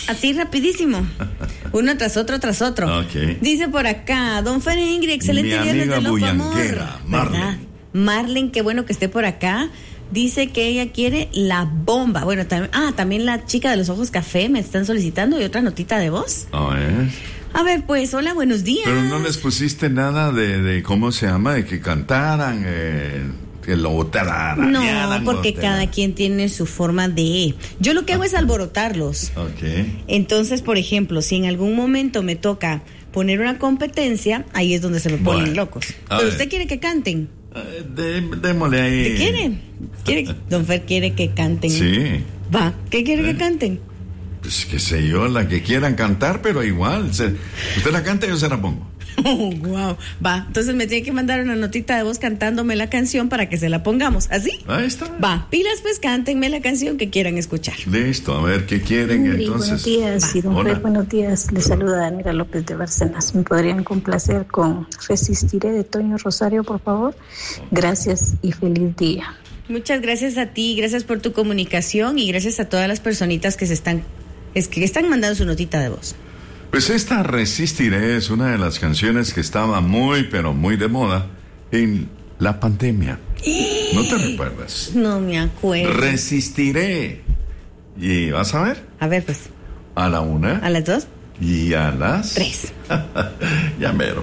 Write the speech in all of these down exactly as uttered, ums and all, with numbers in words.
Así rapidísimo. Uno tras otro, tras otro. Okay. Dice por acá, don Fer Ingrid, excelente viernes de loco amor. Marlene. Marlene, qué bueno que esté por acá. Dice que ella quiere la bomba. Bueno, también, ah, también la chica de los ojos café me están solicitando y otra notita de voz. A ver. A ver, pues, hola, buenos días. Pero no les pusiste nada de, de ¿cómo se llama? De que cantaran, eh, que lo tararearan. No, porque lo cada quien tiene su forma de... Yo lo que hago es alborotarlos. Ok. Entonces, por ejemplo, si en algún momento me toca poner una competencia, ahí es donde se me ponen bueno, locos. Pero ver. Usted quiere que canten. Eh, de, démosle ahí. ¿Qué quiere? ¿Quiere? Don Fer quiere que canten. Sí. Va, ¿qué quiere eh. que canten? Pues qué sé yo, la que quieran cantar, pero igual. Se, usted la canta y yo se la pongo. Oh, wow. Va, entonces me tiene que mandar una notita de voz cantándome la canción para que se la pongamos. ¿Así? Ahí está. Va, pilas, pues cántenme la canción que quieran escuchar. Listo, a ver qué quieren. Ingrid, entonces. Buenos días, y don Fer, buenos días. Les saluda Daniela López de Bárcenas. ¿Me podrían complacer con Resistiré de Toño Rosario, por favor? Gracias y feliz día. Muchas gracias a ti, gracias por tu comunicación y gracias a todas las personitas que se están, es que están mandando su notita de voz. Pues esta Resistiré es una de las canciones que estaba muy, pero muy de moda en la pandemia. ¿No te recuerdas? No me acuerdo. Resistiré. ¿Y vas a ver? A ver, pues. A la una. A las dos. Y a las... tres. Ya mero.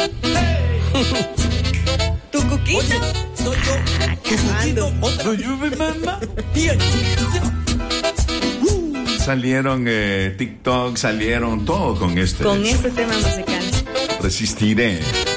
¿Tu cuquito? Soy yo. Ah, acabando. Soy yo, mi mamá. Salieron eh, TikTok, salieron todo con este. Con este tema musical. Resistiré.